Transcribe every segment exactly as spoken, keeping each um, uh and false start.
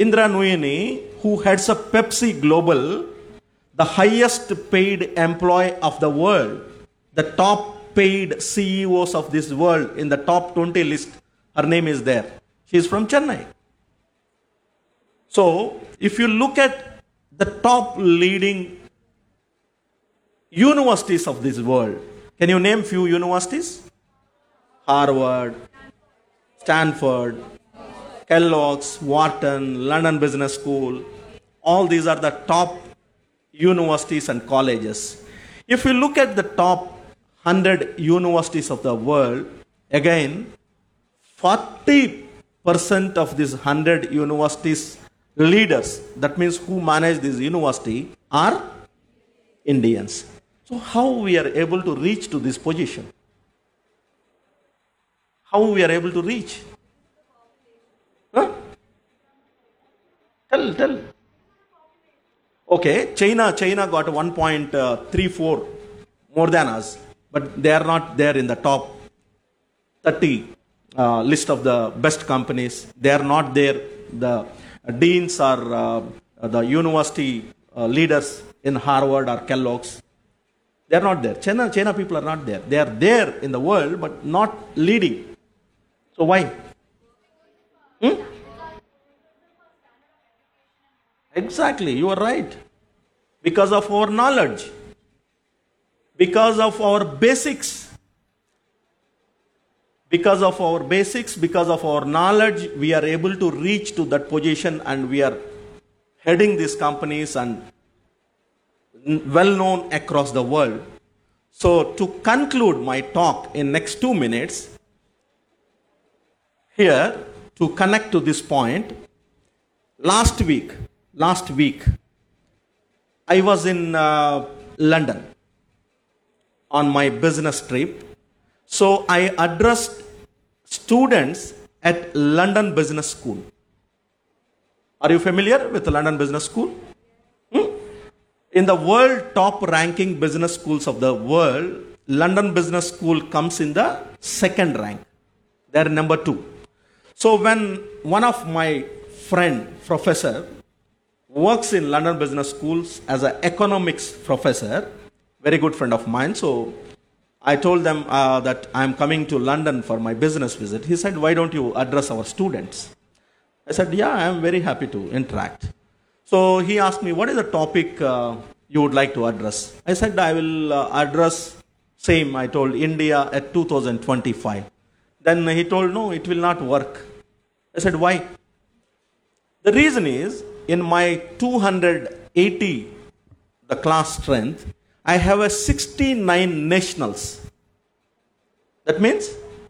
Indra Nooyi, who heads up Pepsi Global, the highest paid employee of the world, the top paid C E Os of this world in the top twenty list, her name is there. She is from Chennai. So, if you look at the top leading universities of this world, can you name few universities? Harvard, Stanford, Kellogg's, Wharton, London Business School. All these are the top universities and colleges. If you look at the top one hundred universities of the world, again, forty percent of these one hundred universities leaders, that means who manage this university, are Indians. So how we are able to reach to this position? How we are able to reach? Huh? Tell, tell. Okay, China, China got one point three four more than us, but they are not there in the top thirty uh, list of the best companies. They are not there. The deans or uh, the university uh, leaders in Harvard or Kellogg's, they are not there. China, China people are not there. They are there in the world, but not leading. So why? Hmm? Exactly, you are right. Because of our knowledge, because of our basics, because of our basics, because of our knowledge, we are able to reach to that position, and we are heading these companies and well known across the world. So to conclude my talk in next two minutes, here to connect to this point, last week, last week, I was in uh, London on my business trip. So I addressed students at London Business School. Are you familiar with the London Business School? Hmm? In the world top ranking business schools of the world, London Business School comes in the second rank. They are number two. So when one of my friend, professor, works in London Business Schools as an economics professor, very good friend of mine. So I told them uh, that I'm coming to London for my business visit. He said, why don't you address our students? I said, yeah, I'm very happy to interact. So he asked me, what is the topic uh, you would like to address? I said, I will uh, address, same, I told, India at two thousand twenty-five. Then he told, no, it will not work. I said, why? The reason is, in my two hundred eighty, the class strength, I have a sixty-nine nationals. That means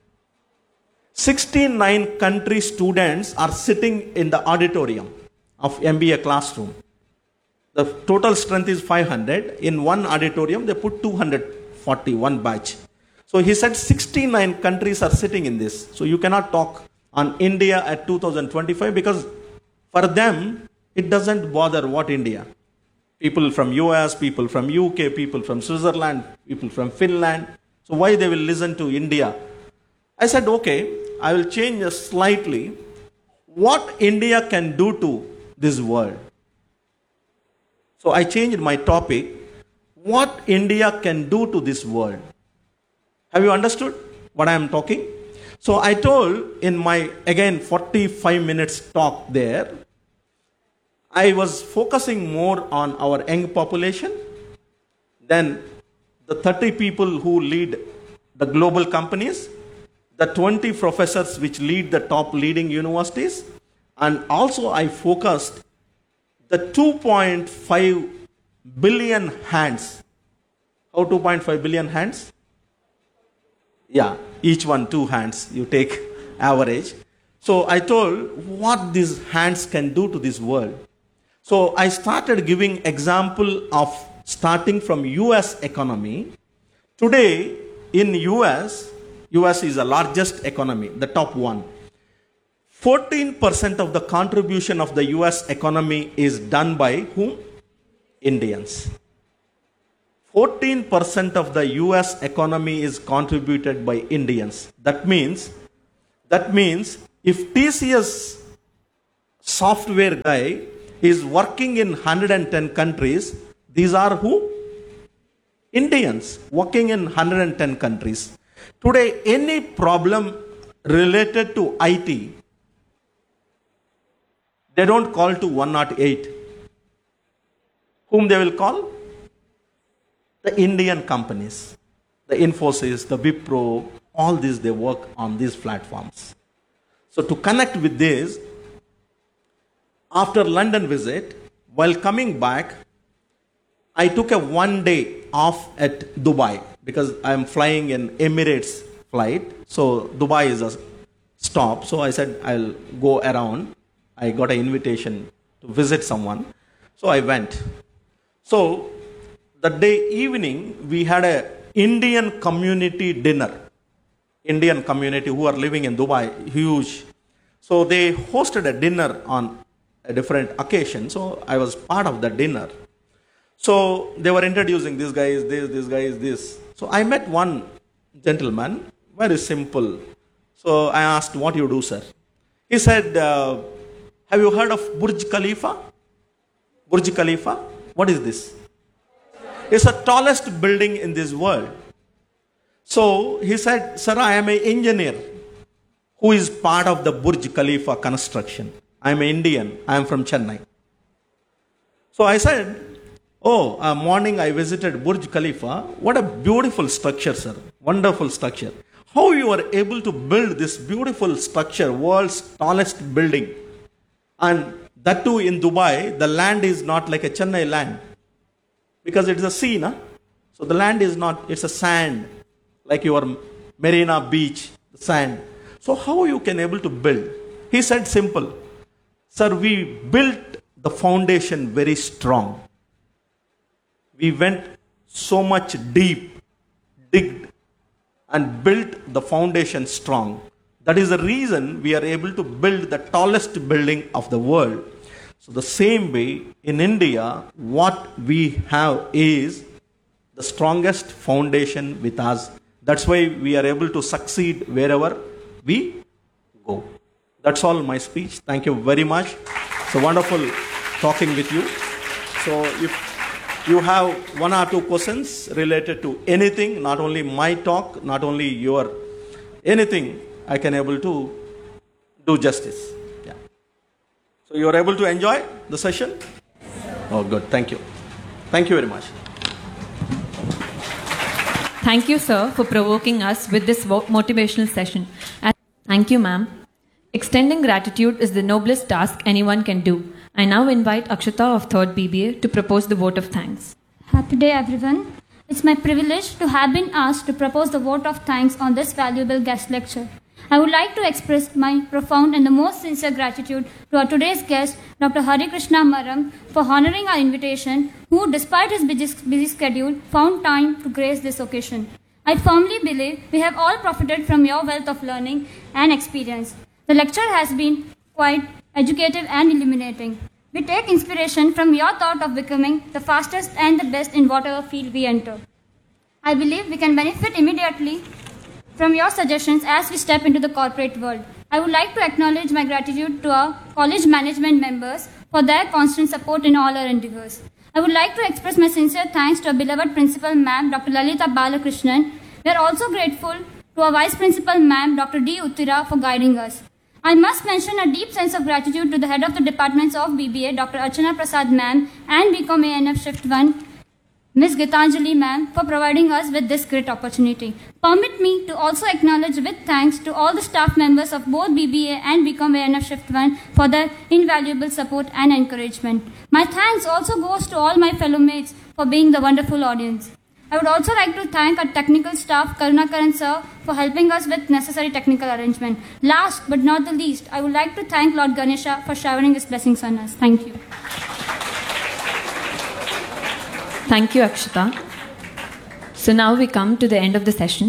sixty-nine country students are sitting in the auditorium of M B A classroom. The total strength is five hundred. In one auditorium, they put two hundred forty-one batch. So he said sixty-nine countries are sitting in this. So you cannot talk on India at two thousand twenty-five because for them, it doesn't bother what India. People from U S, people from U K, people from Switzerland, people from Finland. So why they will listen to India? I said, okay, I will change slightly. What India can do to this world? So I changed my topic. What India can do to this world? Have you understood what I am talking? So I told in my, again, forty-five minutes talk there, I was focusing more on our young population than the thirty people who lead the global companies, the twenty professors which lead the top leading universities, and also I focused the two point five billion hands. How two point five billion hands? Yeah, each one two hands, you take average. So I told what these hands can do to this world. So I started giving example of starting from U S economy. Today in U S, U S is the largest economy, the top one. fourteen percent of the contribution of the U S economy is done by whom? Indians. fourteen percent of the U S economy is contributed by Indians. That means, that means if T C S software guy is working in one hundred ten countries. These are who? Indians working in one hundred ten countries. Today, any problem related to I T, they don't call to one oh eight. Whom they will call? The Indian companies. The Infosys, the Wipro, all these, they work on these platforms. So to connect with this, after London visit, while coming back, I took a one day off at Dubai because I am flying in Emirates flight. So Dubai is a stop. So I said I'll go around. I got an invitation to visit someone. So I went. So that day evening, we had a Indian community dinner. Indian community who are living in Dubai, huge. So they hosted a dinner on a different occasion. So I was part of the dinner. So they were introducing this guy is this, this guy is this. So I met one gentleman, very simple. So I asked, what you do, sir? He said, uh, have you heard of Burj Khalifa? Burj Khalifa? What is this? It's the tallest building in this world. So he said, sir, I am an engineer who is part of the Burj Khalifa construction. I am an Indian. I am from Chennai. So I said, oh, uh, morning I visited Burj Khalifa. What a beautiful structure, sir. Wonderful structure. How you are able to build this beautiful structure, world's tallest building. And that too in Dubai, the land is not like a Chennai land. Because it is a sea, na? So the land is not, it's a sand. Like your Marina Beach, the sand. So how you can able to build? He said simple. Sir, we built the foundation very strong. We went so much deep, digged, and built the foundation strong. That is the reason we are able to build the tallest building of the world. So the same way, in India, what we have is the strongest foundation with us. That's why we are able to succeed wherever we go. That's all my speech. Thank you very much. It's a wonderful talking with you. So if you have one or two questions related to anything, not only my talk, not only your anything, I can able to do justice. Yeah. So you are able to enjoy the session? Oh, good. Thank you. Thank you very much. Thank you, sir, for provoking us with this motivational session. And thank you, ma'am. Extending gratitude is the noblest task anyone can do. I now invite Akshata of third B B A to propose the vote of thanks. Happy day, everyone. It's my privilege to have been asked to propose the vote of thanks on this valuable guest lecture. I would like to express my profound and the most sincere gratitude to our today's guest, Doctor Hari Krishna Maram, for honoring our invitation, who, despite his busy, busy schedule, found time to grace this occasion. I firmly believe we have all profited from your wealth of learning and experience. The lecture has been quite educative and illuminating. We take inspiration from your thought of becoming the fastest and the best in whatever field we enter. I believe we can benefit immediately from your suggestions as we step into the corporate world. I would like to acknowledge my gratitude to our college management members for their constant support in all our endeavors. I would like to express my sincere thanks to our beloved Principal Ma'am, Doctor Lalita Balakrishnan. We are also grateful to our Vice Principal Ma'am, Doctor D. Uttira, for guiding us. I must mention a deep sense of gratitude to the head of the departments of B B A, Doctor Archana Prasad Ma'am, and B Com A N F Shift one, Miz Gitanjali Ma'am, for providing us with this great opportunity. Permit me to also acknowledge with thanks to all the staff members of both B B A and B Com A N F Shift one for their invaluable support and encouragement. My thanks also goes to all my fellow mates for being the wonderful audience. I would also like to thank our technical staff, Karunakaran sir, for helping us with necessary technical arrangement. Last but not the least, I would like to thank Lord Ganesha for showering his blessings on us. Thank you. Thank you, Akshata. So now we come to the end of the session.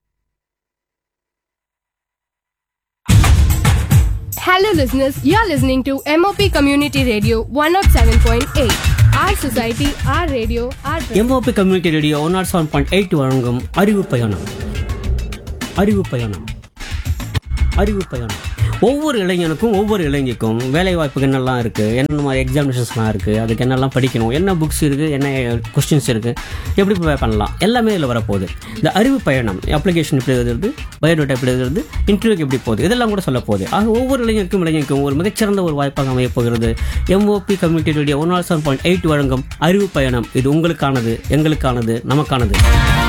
Hello listeners, you are listening to M O P Community Radio one oh seven point eight. Our society, our radio, our... M O P Community Radio one oh seven point eight வழங்கும் அறிவு பயணம் அறிவு பயணம் அறிவு பயணம் ஒவ்வொரு இளைஞனுக்கும் ஒவ்வொரு இளைஞருக்கும் வேலை வாய்ப்புக்கு என்னெல்லாம் இருக்குது, என்ன மாதிரி எக்ஸாமினேஷன்ஸ்லாம் இருக்குது, அதுக்கு என்னெல்லாம் படிக்கணும், என்ன புக்ஸ் இருக்குது, என்ன கொஸ்டின்ஸ் இருக்குது, எப்படி ப்ரிப்பேர் பண்ணலாம், எல்லாமே இதில் வரப்போகுது. இந்த அறிவு பயணம், அப்ளிகேஷன் எப்படி எழுதுறது, பயோடேட்டா எப்படி எழுதுறது, இன்டர்வியூக்கு எப்படி போகுது, இதெல்லாம் கூட சொல்ல போகுது. ஆக ஒவ்வொரு இளைஞருக்கும் இளைஞருக்கும் ஒரு மிகச்சிறந்த ஒரு வாய்ப்பாக அமையப் போகிறது MOP community radio one not seven point eight வழங்கும் அறிவு பயணம். இது உங்களுக்கானது, எங்களுக்கானது, நமக்கானது.